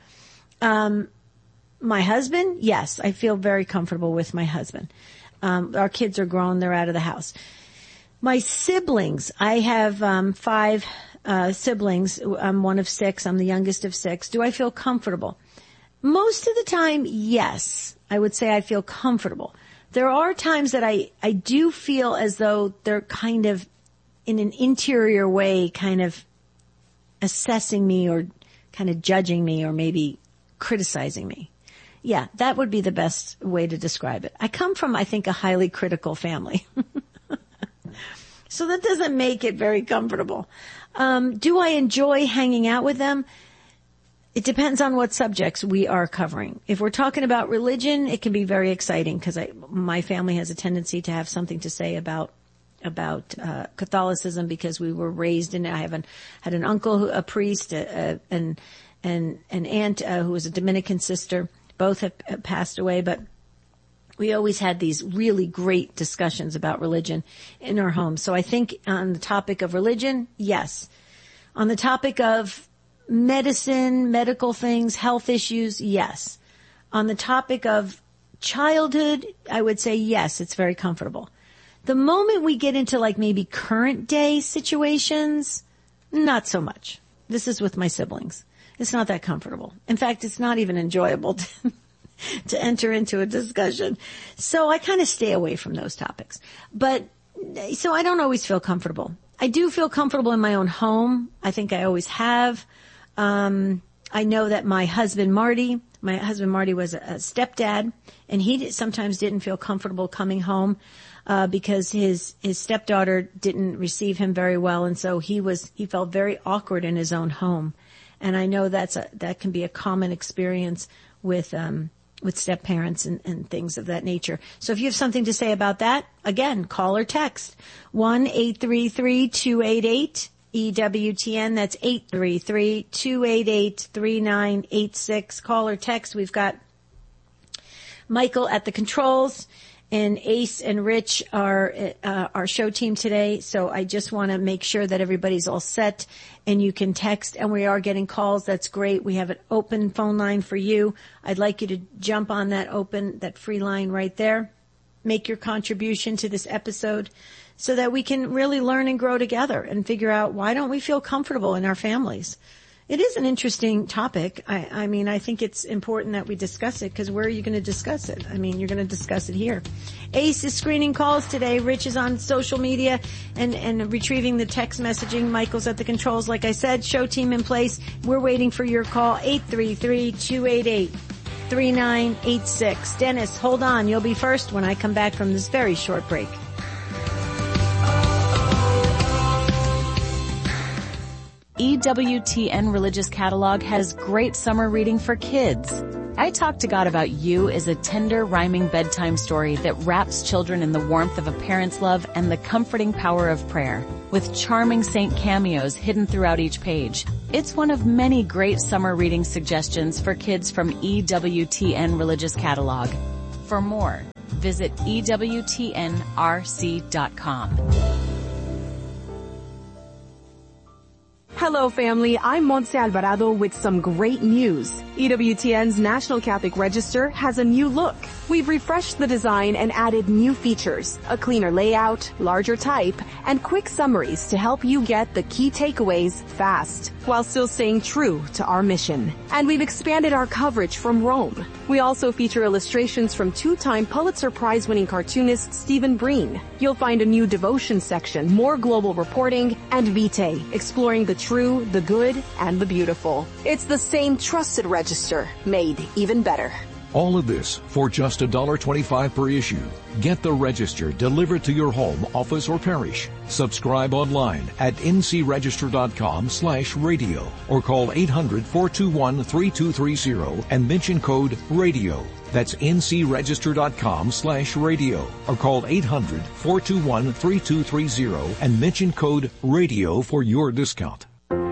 My husband? Yes, I feel very comfortable with my husband. Our kids are grown. They're out of the house. My siblings, I have 5 siblings. I'm one of 6. I'm the youngest of 6. Do I feel comfortable? Most of the time, yes. I would say I feel comfortable. There are times that I do feel as though they're kind of in an interior way kind of assessing me or kind of judging me or maybe criticizing me. Yeah, that would be the best way to describe it. I come from, I think, a highly critical family. So that doesn't make it very comfortable. Do I enjoy hanging out with them? It depends on what subjects we are covering. If we're talking about religion, it can be very exciting because my family has a tendency to have something to say about Catholicism because we were raised in. I had an uncle, a priest, an aunt who was a Dominican sister. Both have passed away, but we always had these really great discussions about religion in our home. So I think on the topic of religion, yes. On the topic of medicine, medical things, health issues, yes. On the topic of childhood, I would say yes, it's very comfortable. The moment we get into like maybe current day situations, not so much. This is with my siblings. It's not that comfortable. In fact, it's not even enjoyable to enter into a discussion. So I kind of stay away from those topics. But, so I don't always feel comfortable. I do feel comfortable in my own home. I think I always have. I know that my husband Marty was a stepdad, and he sometimes didn't feel comfortable coming home, because his stepdaughter didn't receive him very well, and so he felt very awkward in his own home. And I know that can be a common experience with step-parents and things of that nature. So if you have something to say about that, again, call or text 1-833-288-EWTN. That's 833-288-3986. Call or text. We've got Michael at the controls, and Ace and Rich are our show team today. So I just want to make sure that everybody's all set and you can text, and we are getting calls. That's great. We have an open phone line for you. I'd like you to jump on that free line right there. Make your contribution to this episode so that we can really learn and grow together and figure out why don't we feel comfortable in our families. It is an interesting topic. I mean, I think it's important that we discuss it because where are you going to discuss it? I mean, you're going to discuss it here. Ace is screening calls today. Rich is on social media and retrieving the text messaging. Michael's at the controls. Like I said, show team in place. We're waiting for your call. 833-288-3986. Dennis, hold on. You'll be first when I come back from this very short break. EWTN Religious Catalog has great summer reading for kids. I Talk to God About You is a tender, rhyming bedtime story that wraps children in the warmth of a parent's love and the comforting power of prayer, with charming saint cameos hidden throughout each page. It's one of many great summer reading suggestions for kids from EWTN Religious Catalog. For more, visit EWTNRC.com. Hello, family. I'm Montse Alvarado with some great news. EWTN's National Catholic Register has a new look. We've refreshed the design and added new features, a cleaner layout, larger type, and quick summaries to help you get the key takeaways fast, while still staying true to our mission. And we've expanded our coverage from Rome. We also feature illustrations from two-time Pulitzer Prize-winning cartoonist Stephen Breen. You'll find a new devotion section, more global reporting, and Vitae, exploring the true, the good, and the beautiful. It's the same trusted register, made even better. All of this for just $1.25 per issue. Get the Register delivered to your home, office, or parish. Subscribe online at ncregister.com/radio or call 800-421-3230 and mention code RADIO. That's ncregister.com/radio or call 800-421-3230 and mention code RADIO for your discount.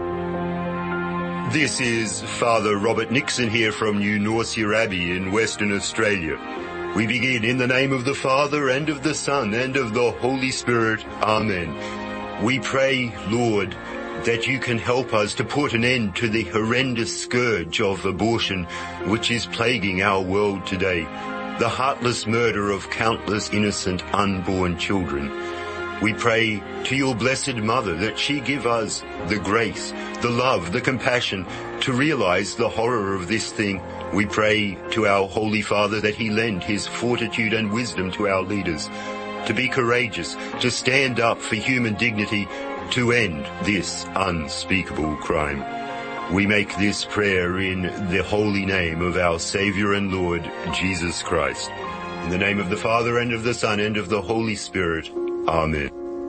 This is Father Robert Nixon here from New Norcia Abbey in Western Australia. We begin in the name of the Father and of the Son and of the Holy Spirit. Amen. We pray, Lord, that you can help us to put an end to the horrendous scourge of abortion which is plaguing our world today, the heartless murder of countless innocent unborn children. We pray to your Blessed Mother that she give us the grace, the love, the compassion to realize the horror of this thing. We pray to our Holy Father that he lend his fortitude and wisdom to our leaders, to be courageous, to stand up for human dignity, to end this unspeakable crime. We make this prayer in the holy name of our Savior and Lord, Jesus Christ. In the name of the Father and of the Son and of the Holy Spirit. Amen.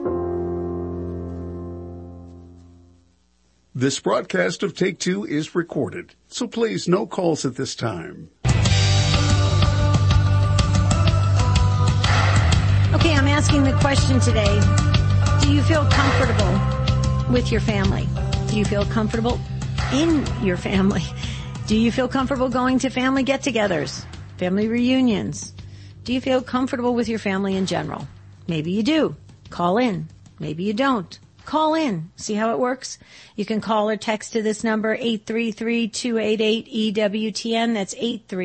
This broadcast of Take Two is recorded, so please no calls at this time. Okay, I'm asking the question today. Do you feel comfortable with your family? Do you feel comfortable in your family? Do you feel comfortable going to family get-togethers, family reunions? Do you feel comfortable with your family in general? Maybe you do. Call in. Maybe you don't. Call in. See how it works? You can call or text to this number, 833-288-EWTN. That's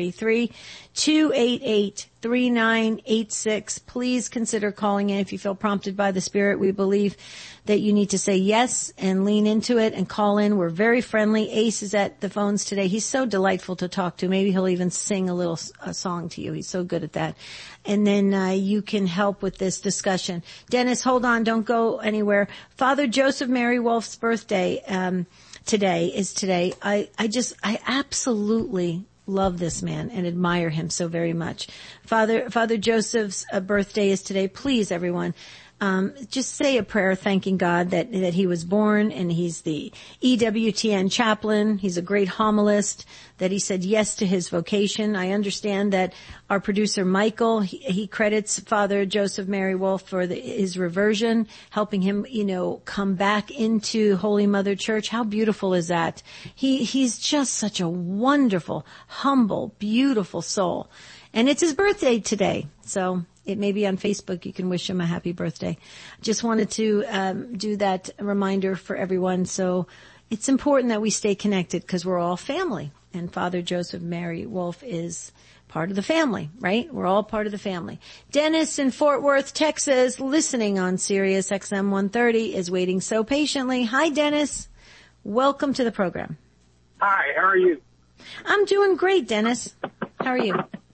833-288-3986. Please consider calling in if you feel prompted by the Spirit. We believe that you need to say yes and lean into it and call in. We're very friendly. Ace is at the phones today. He's so delightful to talk to. Maybe he'll even sing a song to you. He's so good at that. And then you can help with this discussion. Dennis, hold on. Don't go anywhere. Father Joseph Mary Wolf's birthday is today. I absolutely love this man and admire him so very much. Father Joseph's birthday is today. Please, everyone, just say a prayer thanking God that he was born, and he's the EWTN chaplain. He's a great homilist, that he said yes to his vocation. I understand that our producer Michael, he credits Father Joseph Mary Wolf for his reversion, helping him, come back into Holy Mother Church. How beautiful is that? He's just such a wonderful, humble, beautiful soul. And it's his birthday today. So it may be on Facebook. You can wish him a happy birthday. Just wanted to do that reminder for everyone. So it's important that we stay connected because we're all family. And Father Joseph Mary Wolf is part of the family, right? We're all part of the family. Dennis in Fort Worth, Texas, listening on Sirius XM 130, is waiting so patiently. Hi, Dennis. Welcome to the program. Hi, how are you? I'm doing great, Dennis. How are you?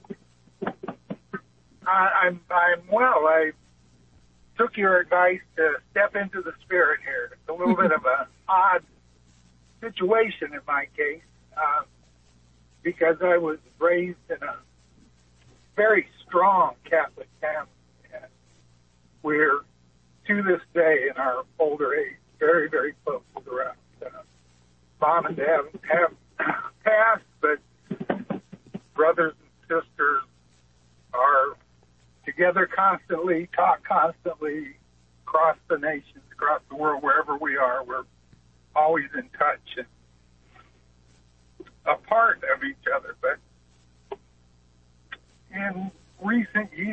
I'm well. I took your advice to step into the Spirit here. It's a little bit of an odd situation in my case, because I was raised in a very strong Catholic family. And we're, to this day, in our older age, very, very close around mom and dad have passed, but brothers and sisters are together constantly, talk constantly, across the nations, across the world, wherever we are. We're always in touch and a part of each other. But in recent years,